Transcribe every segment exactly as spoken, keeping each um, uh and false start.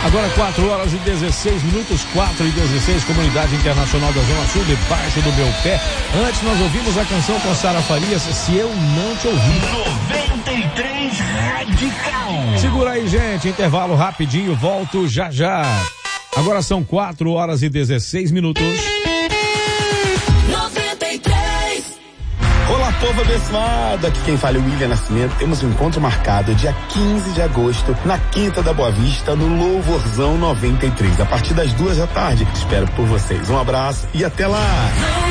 Agora quatro horas e dezesseis minutos, quatro e dezesseis, Comunidade Internacional da Zona Sul, debaixo do meu pé. Antes nós ouvimos a canção com Sara Farias, Se Eu Não Te Ouvi. noventa e três Radical. Segura aí, gente, intervalo rapidinho, volto já já. Agora são quatro horas e dezesseis minutos. Olá, povo abençoado, aqui quem fala é o William Nascimento. Temos um encontro marcado dia quinze de agosto na Quinta da Boa Vista, no Louvorzão noventa e três, a partir das duas da tarde. Espero por vocês. Um abraço e até lá.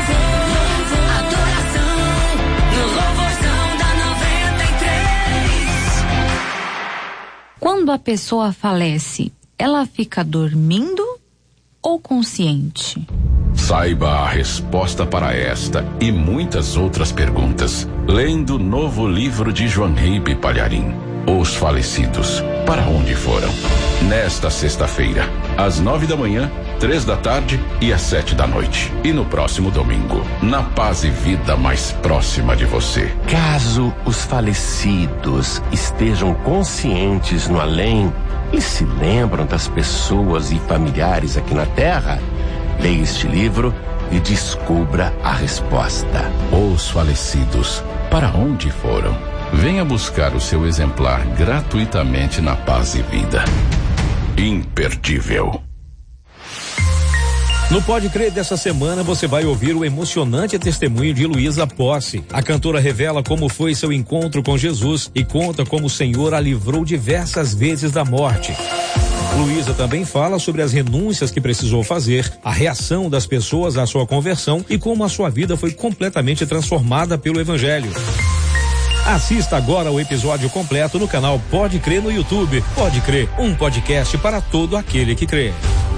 Quando a pessoa falece, ela fica dormindo ou consciente? Saiba a resposta para esta e muitas outras perguntas lendo o novo livro de Joan Ribe Palharim, Os Falecidos, para onde foram? Nesta sexta-feira, às nove da manhã, três da tarde e às sete da noite. E no próximo domingo, na Paz e Vida mais próxima de você. Caso os falecidos estejam conscientes no além e se lembram das pessoas e familiares aqui na Terra, leia este livro e descubra a resposta. Os Falecidos, para onde foram? Venha buscar o seu exemplar gratuitamente na Paz e Vida. Imperdível. No Pode Crer dessa semana você vai ouvir o emocionante testemunho de Luísa Posse. A cantora revela como foi seu encontro com Jesus e conta como o Senhor a livrou diversas vezes da morte. Luísa também fala sobre as renúncias que precisou fazer, a reação das pessoas à sua conversão e como a sua vida foi completamente transformada pelo Evangelho. Assista agora o episódio completo no canal Pode Crer no YouTube. Pode Crer, um podcast para todo aquele que crê.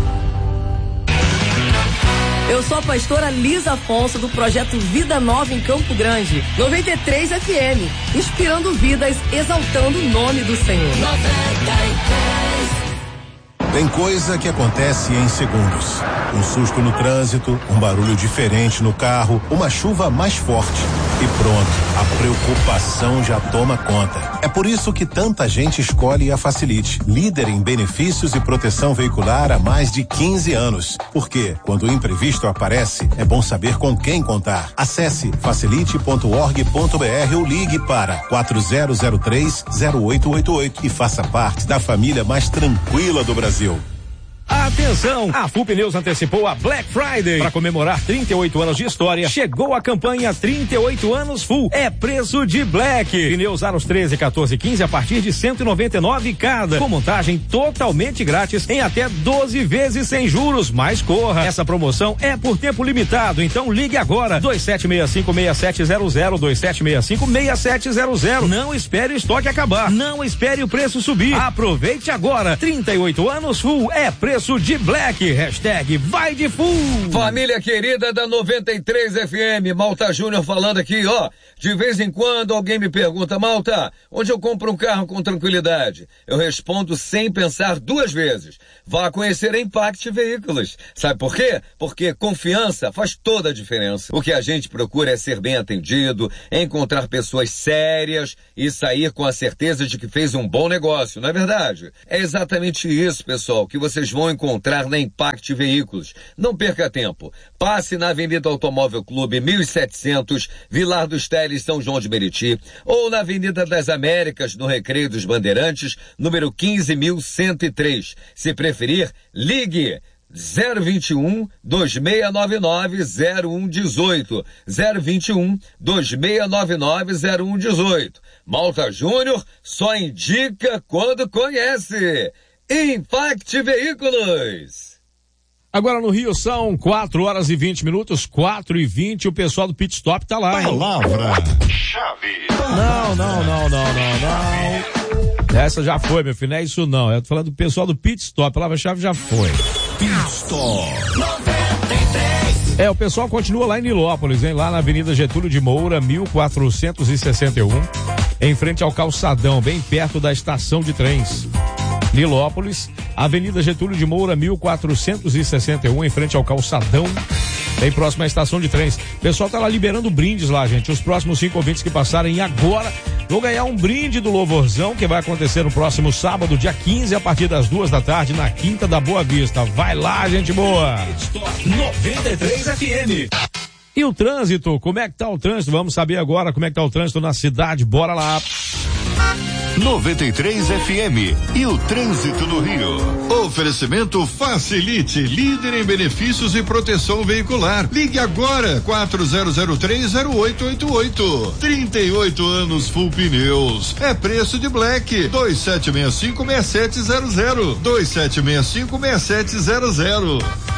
Eu sou a pastora Lisa Afonso do projeto Vida Nova em Campo Grande, noventa e três F M, inspirando vidas, exaltando o nome do Senhor. noventa e três. Tem coisa que acontece em segundos. Um susto no trânsito, um barulho diferente no carro, uma chuva mais forte. E pronto, a preocupação já toma conta. É por isso que tanta gente escolhe a Facilite, líder em benefícios e proteção veicular há mais de quinze anos. Porque quando o imprevisto aparece, é bom saber com quem contar. Acesse facilite ponto org ponto br ou ligue para quatro zero zero três zero oito oito oito e faça parte da família mais tranquila do Brasil. Atenção! A Full Pneus antecipou a Black Friday. Para comemorar trinta e oito anos de história, chegou a campanha trinta e oito anos Full. É preço de Black. Pneus aros treze, quatorze e quinze a partir de cento e noventa e nove reais cada. Com montagem totalmente grátis em até doze vezes sem juros. Mas corra! Essa promoção é por tempo limitado, então ligue agora. dois sete seis cinco, seis sete zero zero, dois sete seis cinco, seis sete zero zero. Não espere o estoque acabar. Não espere o preço subir. Aproveite agora. trinta e oito anos Full é preço de Black. Hashtag vai de Full. Família querida da noventa e três F M, Malta Júnior falando aqui, ó. De vez em quando alguém me pergunta, Malta, onde eu compro um carro com tranquilidade? Eu respondo sem pensar duas vezes. Vá conhecer a Impact Veículos. Sabe por quê? Porque confiança faz toda a diferença. O que a gente procura é ser bem atendido, encontrar pessoas sérias e sair com a certeza de que fez um bom negócio, não é verdade? É exatamente isso, pessoal, que vocês vão encontrar na Impact Veículos. Não perca tempo. Passe na Avenida Automóvel Clube mil e setecentos, Vilar dos Teles, São João de Meriti, ou na Avenida das Américas, no Recreio dos Bandeirantes, número quinze mil cento e três. Se preferir, ligue zero vinte e um, dois seis nove nove, zero um um oito, zero vinte e um, dois seis nove nove, zero um um oito. Malta Júnior só indica quando conhece. Impact Veículos. Agora no Rio são quatro horas e vinte minutos, quatro e vinte, o pessoal do Pit Stop tá lá, hein? Palavra-chave. Não, não, não, não, não, não. Essa já foi, meu filho, não é isso não. Eu tô falando do pessoal do Pit Stop, a palavra-chave já foi. Pit Stop. noventa e três. É, o pessoal continua lá em Nilópolis, hein? Lá na Avenida Getúlio de Moura, mil quatrocentos e sessenta e um, em frente ao calçadão, bem perto da estação de trens. Nilópolis, Avenida Getúlio de Moura, mil quatrocentos e sessenta e um, em frente ao calçadão, bem próximo à estação de trens. O pessoal tá lá liberando brindes lá, gente. Os próximos cinco ouvintes que passarem agora vou ganhar um brinde do Louvorzão, que vai acontecer no próximo sábado, dia quinze, a partir das duas da tarde, na Quinta da Boa Vista. Vai lá, gente boa! noventa e três F M. E o trânsito, como é que tá o trânsito? Vamos saber agora como é que tá o trânsito na cidade, bora lá. noventa e três F M e o trânsito no Rio. Oferecimento Facilite, líder em benefícios e proteção veicular. Ligue agora, quatro zero zero três zero oito oito oito. trinta e oito anos Full Pneus. É preço de Black. dois sete seis cinco seis sete zero zero. dois sete seis cinco seis sete zero zero.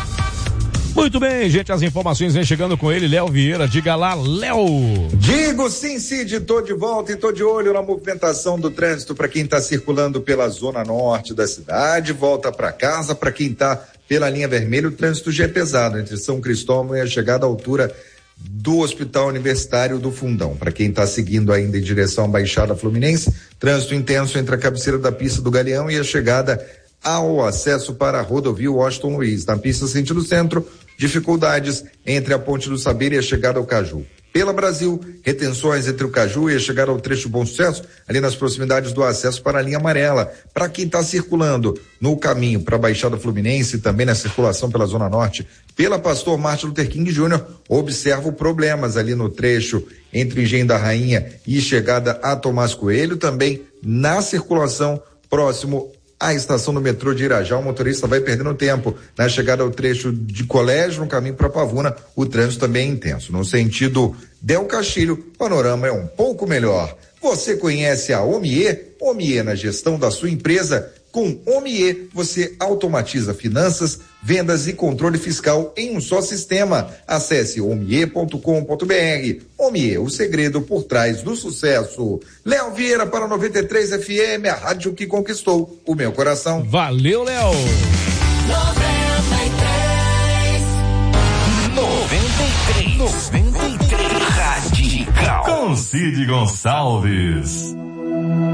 Muito bem, gente, as informações vem chegando com ele, Léo Vieira. Diga lá, Léo. Digo sim, Cid, tô de volta e tô de olho na movimentação do trânsito para quem tá circulando pela zona norte da cidade, volta para casa. Para quem tá pela linha vermelha, o trânsito já é pesado entre São Cristóvão e a chegada à altura do Hospital Universitário do Fundão. Para quem está seguindo ainda em direção à Baixada Fluminense, trânsito intenso entre a cabeceira da pista do Galeão e a chegada ao acesso para a rodovia Washington Luiz. Na pista sentido centro, dificuldades entre a Ponte do Saber e a chegada ao Caju. Pela Brasil, retenções entre o Caju e a chegada ao trecho Bom Sucesso, ali nas proximidades do acesso para a linha amarela. Para quem está circulando no caminho para a Baixada Fluminense, também na circulação pela Zona Norte, pela Pastor Martin Luther King Júnior, observo problemas ali no trecho entre o Engenho da Rainha e chegada a Tomás Coelho, também na circulação próximo a estação do metrô de Irajá. O motorista vai perdendo tempo na chegada ao trecho de Colégio, no caminho para Pavuna. O trânsito também é intenso. No sentido Del Castilho, o panorama é um pouco melhor. Você conhece a Omie? Omie na gestão da sua empresa. Com Omie, você automatiza finanças, vendas e controle fiscal em um só sistema. Acesse omie ponto com ponto br. Omie, o segredo por trás do sucesso. Léo Vieira para noventa e três F M, a rádio que conquistou o meu coração. Valeu, Léo. noventa e três. noventa e três. Radical. Com Cid Gonçalves.